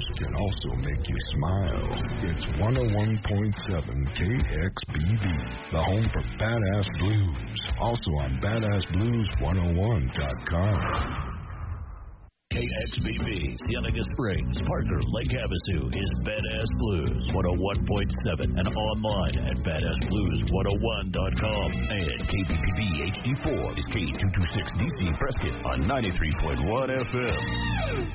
news can also make you smile. It's 101.7 KXBB, the home for Badass Blues. Also on BadassBlues101.com. KXBB, Cienega Springs, Parker, Lake Havasu is Badass Blues 101.7 and online at BadassBlues101.com. And KBPB HD4 is K226DC Prescott on 93.1 FM.